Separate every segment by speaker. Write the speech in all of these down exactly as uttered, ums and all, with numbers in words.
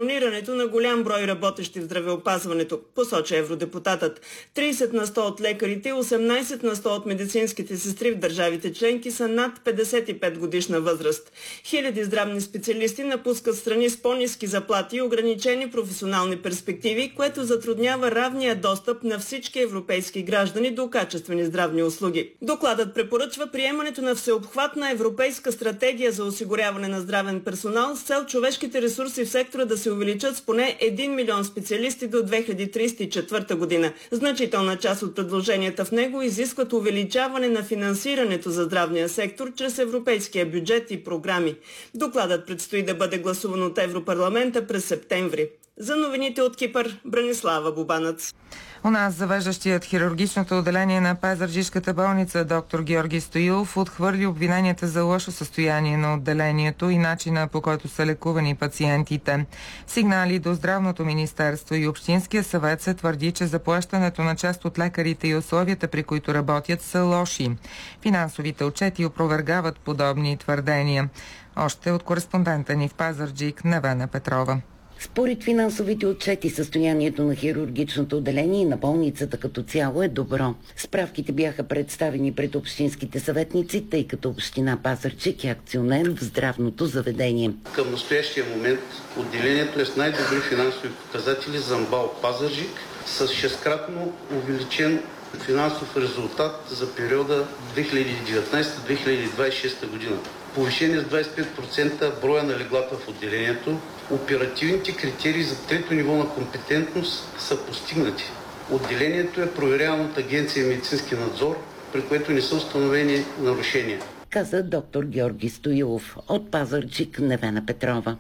Speaker 1: транспонирането на голям брой работещи в здравеопазването, посочи евродепутатът. трийсет на сто от лекарите и осемнайсет на сто от медицинските сестри в държавите членки са над петдесет и пет годишна възраст. Хиляди здравни специалисти напускат страни с по-ниски заплати и ограничени професионални перспективи, което затруднява равния достъп на всички европейски граждани до качествени здравни услуги. Докладът препоръчва приемането на всеобхватна европейска стратегия за осигуряване на здравен персонал с цел човешките ресурси в сектора да се увеличат с поне един милион специалисти до две хиляди трийсет и четвърта година. Значителна част от предложенията в него изискват увеличаване на финансирането за здравния сектор чрез европейския бюджет и програми. Докладът предстои да бъде гласуван от Европарламента през септември. За новините от Кипър, Бранислава Бубанец.
Speaker 2: У нас завеждащият хирургичното отделение на Пазарджишката болница доктор Георги Стоилов отхвърли обвиненията за лошо състояние на отделението и начина, по който са лекувани пациентите. Сигнали до Здравното министерство и Общинския съвет се твърди, че заплащането на част от лекарите и условията, при които работят, са лоши. Финансовите отчети опровергават подобни твърдения. Още от кореспондента ни в Пазарджик Невена Петрова.
Speaker 3: Според финансовите отчети, състоянието на хирургичното отделение и на болницата като цяло е добро. Справките бяха представени пред общинските съветници, тъй като община Пазарджик е акционер в здравното заведение.
Speaker 4: Към настоящия момент отделението е с най-добри финансови показатели за МБАЛ Пазарджик, с шесткратно увеличен финансов резултат за периода две хиляди и деветнайсета - две хиляди двайсет и шеста година. Повишение с двайсет и пет процента броя на леглата в отделението. Оперативните критерии за трето ниво на компетентност са постигнати. Отделението е проверявано от Агенция медицински надзор, при което не са установени нарушения.
Speaker 3: Каза доктор Георги Стоилов. От Пазарджик Невена Петрова.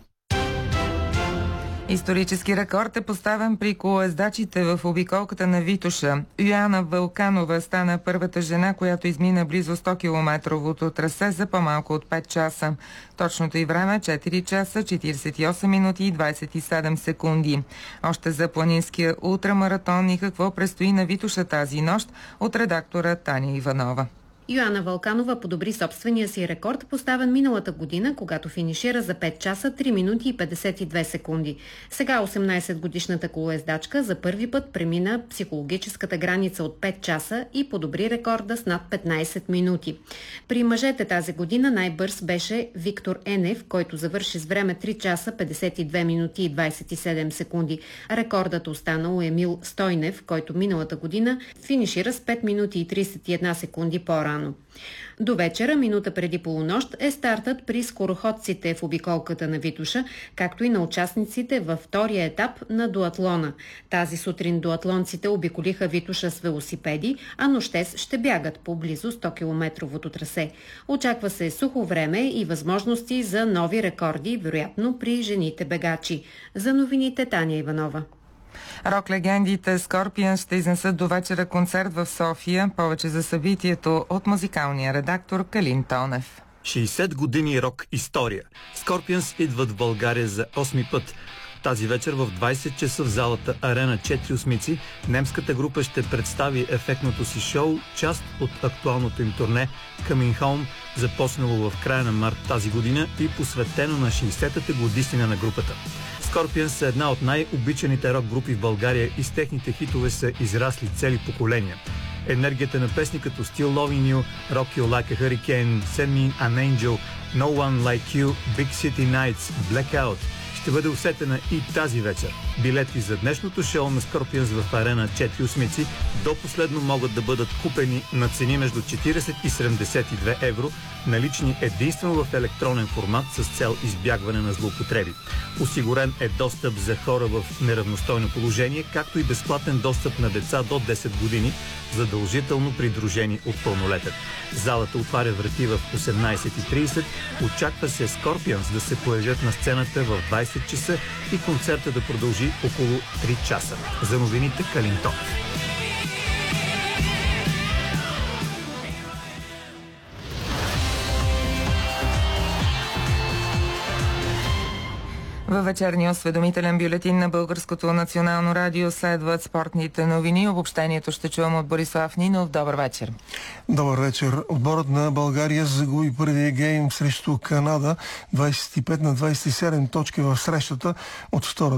Speaker 2: Исторически рекорд е поставен при колоездачите в обиколката на Витоша. Йоана Вълканова стана първата жена, която измина близо сто километровото трасе за по-малко от пет часа. Точното й време е четири часа, четирийсет и осем минути и двайсет и седем секунди. Още за планинския ултрамаратон и какво предстои на Витоша тази нощ от редактора Таня Иванова.
Speaker 5: Йоана Вълканова подобри собствения си рекорд, поставен миналата година, когато финишира за пет часа, три минути и петдесет и две секунди. Сега осемнайсетгодишната колоездачка за първи път премина психологическата граница от пет часа и подобри рекорда с над петнайсет минути. При мъжете тази година най-бърз беше Виктор Енев, който завърши с време три часа, петдесет и две минути и двайсет и седем секунди. Рекордът останал Емил Стойнев, който миналата година финишира с пет минути и трийсет и една секунди по-рано. До вечера, минута преди полунощ, е стартът при скороходците в обиколката на Витоша, както и на участниците във втория етап на дуатлона. Тази сутрин дуатлонците обиколиха Витоша с велосипеди, а нощес ще бягат по близо сто километровото трасе. Очаква се сухо време и възможности за нови рекорди, вероятно при жените бегачи. За новините Таня Иванова.
Speaker 2: Рок-легендите Скорпионс ще изнесат до вечера концерт в София. Повече за събитието от музикалния редактор Калин Тонев.
Speaker 6: шейсет години рок история. Скорпионс идват в България за осми път. Тази вечер в двайсет часа в залата Арена четири осмици немската група ще представи ефектното си шоу, част от актуалното им турне Coming Home, започнало в края на март тази година и посветено на шейсетата годишнина на групата. Скорпионс са една от най-обичаните рок групи в България и с техните хитове са израсли цели поколения. Енергията на песни като Still Loving You, Rock You Like a Hurricane, Send Me an Angel, No One Like You, Big City Nights, Blackout ще бъде усетена и тази вечер. Билети за днешното шоу на Скорпионс в Арена четири осмици до последно могат да бъдат купени на цени между четирийсет и седемдесет и две евро, налични единствено в електронен формат с цел избягване на злоупотреби. Осигурен е достъп за хора в неравностойно положение, както и безплатен достъп на деца до десет години, задължително придружени от пълнолетен. Залата отваря врати в осемнайсет и трийсет. Очаква се Скорпионс да се появят на сцената в двайсет часа и концерта да продължи около три часа. За новините Калин Тонев.
Speaker 2: Във вечерния осведомителен бюлетин на Българското национално радио следват спортните новини. Обобщението ще чувам от Борислав Нинов. Добър вечер.
Speaker 7: Добър вечер. Отборът на България загуби първия гейм срещу Канада. двайсет и пет на двайсет и седем точки в срещата от втората